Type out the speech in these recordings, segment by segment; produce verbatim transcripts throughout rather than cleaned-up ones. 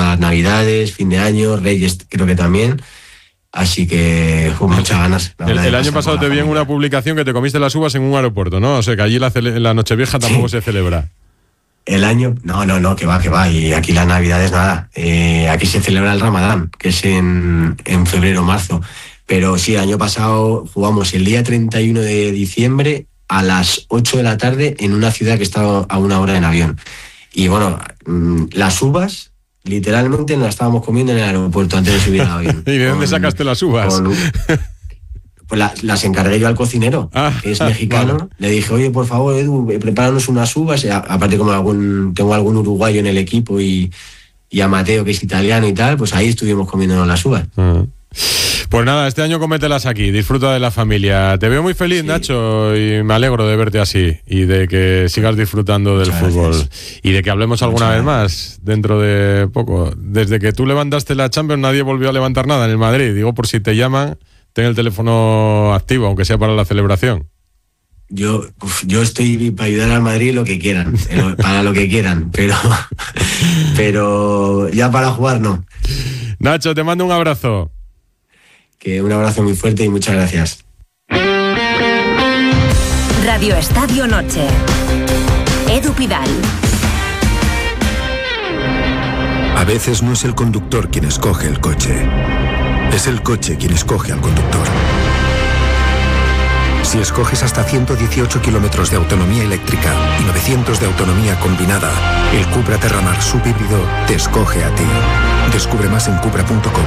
las Navidades, fin de año, Reyes creo que también. Así que con muchas ganas. El, el año pasado te vi en una publicación que te comiste las uvas en un aeropuerto, ¿no? O sea que allí la, cele- la Nochevieja tampoco sí. se celebra. El año, no, no, no, que va, que va. Y aquí las Navidades nada. Eh, aquí se celebra el Ramadán, que es en, en febrero, marzo. Pero sí, el año pasado jugamos el día treinta y uno de diciembre a las ocho de la tarde en una ciudad que está a una hora en avión. Y bueno, las uvas... literalmente nos la estábamos comiendo en el aeropuerto antes de subir al avión. ¿Y de dónde con, sacaste las uvas? Con, pues la, las encargué yo al cocinero, ah, que es mexicano. Vale. Le dije, oye, por favor, Edu, prepáranos unas uvas. Y a, aparte, como algún, tengo algún uruguayo en el equipo y, y a Mateo, que es italiano y tal, pues ahí estuvimos comiéndonos las uvas. Ah. Pues nada, este año cómetelas aquí, disfruta de la familia. Te veo muy feliz, sí. Nacho, y me alegro de verte así y de que sigas disfrutando del Muchas fútbol gracias. Y de que hablemos alguna Muchas vez más dentro de poco. Desde que tú levantaste la Champions nadie volvió a levantar nada en el Madrid. Digo, por si te llaman, ten el teléfono activo, aunque sea para la celebración. Yo, uf, yo estoy para ayudar al Madrid lo que quieran, para lo que quieran, pero, pero ya para jugar no. Nacho, te mando un abrazo. Que un abrazo muy fuerte y muchas gracias. Radio Estadio Noche. Edu Pidal. A veces no es el conductor quien escoge el coche, es el coche quien escoge al conductor. Si escoges hasta ciento dieciocho kilómetros de autonomía eléctrica y novecientos de autonomía combinada, el Cupra Terramar subhíbrido te escoge a ti. Descubre más en cupra punto com.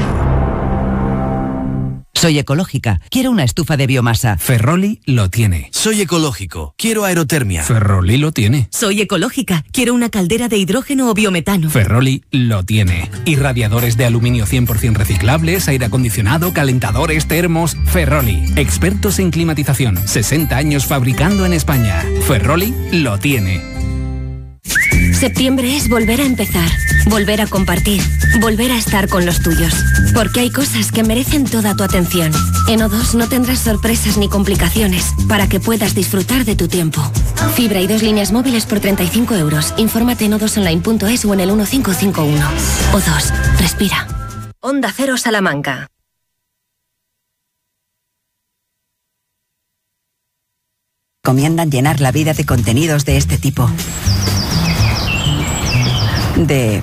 Soy ecológica, quiero una estufa de biomasa. Ferroli lo tiene. Soy ecológico, quiero aerotermia. Ferroli lo tiene. Soy ecológica, quiero una caldera de hidrógeno o biometano. Ferroli lo tiene. Irradiadores de aluminio cien por ciento reciclables, aire acondicionado, calentadores, termos. Ferroli, expertos en climatización, sesenta años fabricando en España. Ferroli lo tiene. Septiembre es volver a empezar, volver a compartir, volver a estar con los tuyos. Porque hay cosas que merecen toda tu atención. En O dos no tendrás sorpresas ni complicaciones para que puedas disfrutar de tu tiempo. Fibra y dos líneas móviles por treinta y cinco euros. Infórmate en o dos online punto es o en el uno cinco cinco uno. O dos, respira. Onda Cero Salamanca. Recomiendan llenar la vida de contenidos de este tipo. De...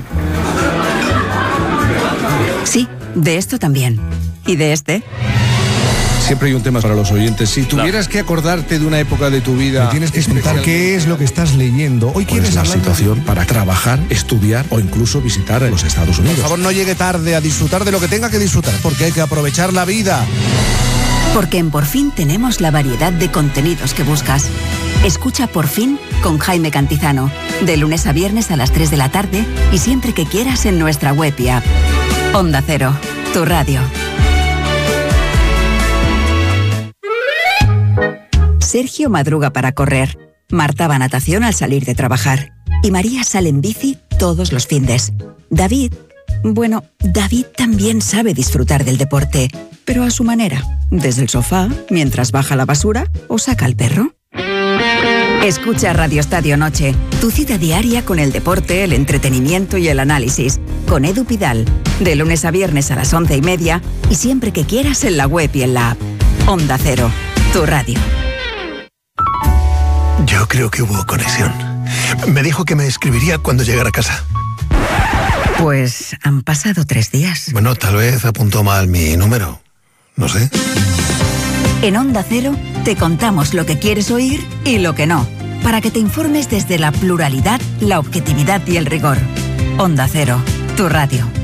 Sí, de esto también. ¿Y de este? Siempre hay un tema para los oyentes. Si tuvieras que acordarte de una época de tu vida... Me tienes que explicar qué es lo que estás leyendo. Hoy quieres la hablar situación de... para trabajar, estudiar o incluso visitar los Estados Unidos. Por favor, no llegue tarde a disfrutar de lo que tenga que disfrutar, porque hay que aprovechar la vida. Porque en Por Fin tenemos la variedad de contenidos que buscas. Escucha Por Fin con Jaime Cantizano, de lunes a viernes a las tres de la tarde y siempre que quieras en nuestra web y app. Onda Cero, tu radio. Sergio madruga para correr, Marta va a natación al salir de trabajar y María sale en bici todos los findes. David, bueno, David también sabe disfrutar del deporte, pero a su manera, desde el sofá, mientras baja la basura o saca al perro. Escucha Radio Estadio Noche, tu cita diaria con el deporte, el entretenimiento y el análisis, con Edu Pidal, de lunes a viernes a las once y media y siempre que quieras en la web y en la app. Onda Cero, tu radio. Yo creo que hubo conexión. Me dijo que me escribiría cuando llegara a casa. Pues han pasado tres días. Bueno, tal vez apuntó mal mi número. No sé. En Onda Cero te contamos lo que quieres oír y lo que no, para que te informes desde la pluralidad, la objetividad y el rigor. Onda Cero, tu radio.